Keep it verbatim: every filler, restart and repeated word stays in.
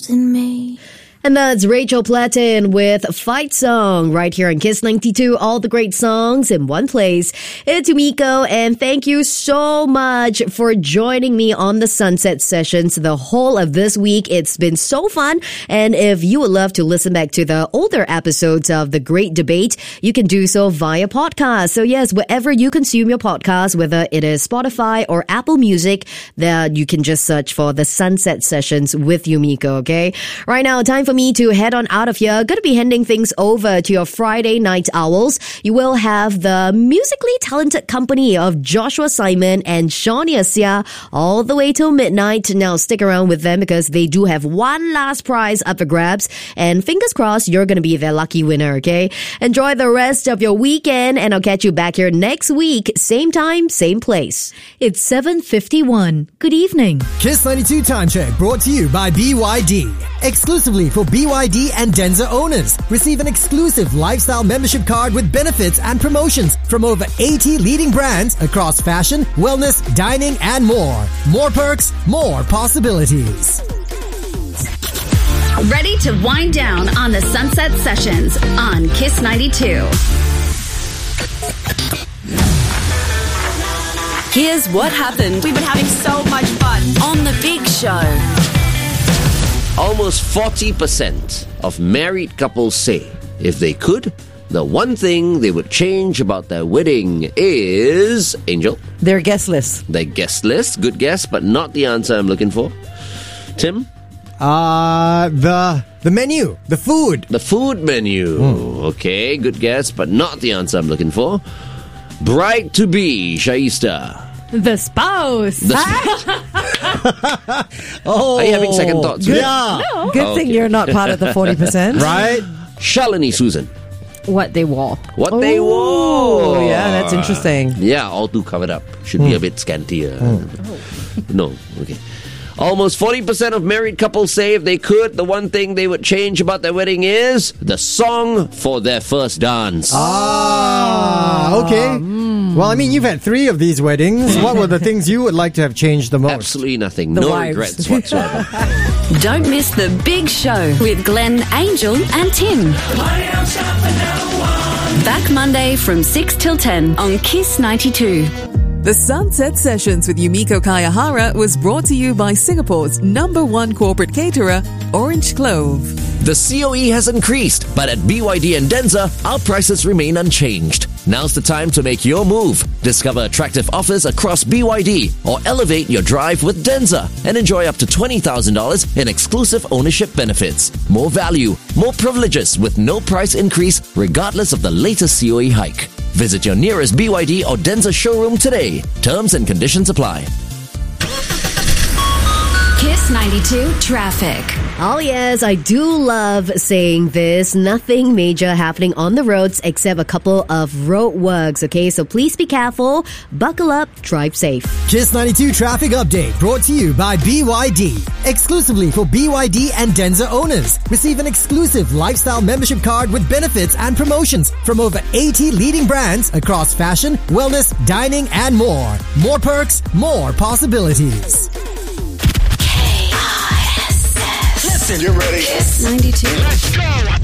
in me. And that's Rachel Platten with Fight Song right here on Kiss ninety-two. All the great songs in one place. It's Yumiko, and thank you so much for joining me on the Sunset Sessions the whole of this week. It's been so fun. And if you would love to listen back to the older episodes of The Great Debate, you can do so via podcast. So yes, wherever you consume your podcast, whether it is Spotify or Apple Music, that you can just search for the Sunset Sessions with Yumiko, okay? Right now, time for me to head on out of here. Going to be handing things over to your Friday night owls. You will have the musically talented company of Joshua Simon and Shawnee Asia all the way till midnight. Now stick around with them because they do have one last prize up for grabs, and fingers crossed you're going to be their lucky winner, okay? Enjoy the rest of your weekend, and I'll catch you back here next week, same time, same place. It's seven fifty-one. Good evening. Kiss ninety-two Time Check brought to you by B Y D. Exclusively for B Y D and Denza owners. Receive an exclusive lifestyle membership card with benefits and promotions from over eighty leading brands across fashion, wellness, dining, and more. More perks, more possibilities. Ready to wind down on the Sunset Sessions on Kiss ninety-two. Here's what happened. We've been having so much fun on The Big Show. Almost forty percent of married couples say if they could, the one thing they would change about their wedding is... Angel? Their guest list. Their guest list. Good guess, but not the answer I'm looking for. Tim? Uh, the the menu. The food. The food menu. Mm. Okay, good guess, but not the answer I'm looking for. Bride-to-be, Shaista. The spouse. The spouse. Oh, are you having second thoughts? Good, yeah. No. Good oh, thing okay. you're not part of the forty percent. Right? Shalini Susan. What they wore. What oh, they wore. Yeah, that's interesting. Yeah, all too covered up. Should mm. be a bit scantier. Mm. No, okay. Almost forty percent of married couples say if they could, the one thing they would change about their wedding is the song for their first dance. Ah, okay. Mm. Well, I mean, you've had three of these weddings. What were the things you would like to have changed the most? Absolutely nothing. The no wives. regrets whatsoever. Don't miss The Big Show with Glenn, Angel, and Tim. Back Monday from six till ten on Kiss ninety-two. The Sunset Sessions with Yumiko Kayahara was brought to you by Singapore's number one corporate caterer, Orange Clove. The C O E has increased, but at B Y D and Denza, our prices remain unchanged. Now's the time to make your move. Discover attractive offers across B Y D or elevate your drive with Denza and enjoy up to twenty thousand dollars in exclusive ownership benefits. More value, more privileges with no price increase regardless of the latest C O E hike. Visit your nearest B Y D or Denza showroom today. Terms and conditions apply. Kiss ninety-two Traffic. Oh yes, I do love saying this. Nothing major happening on the roads except a couple of road works, okay? So please be careful, buckle up, drive safe. Kiss ninety-two Traffic Update brought to you by B Y D. Exclusively for B Y D and Denza owners. Receive an exclusive lifestyle membership card with benefits and promotions from over eighty leading brands across fashion, wellness, dining, and more. More perks, more possibilities. K I S S. Listen, you ready? Kiss ninety-two. Let's go.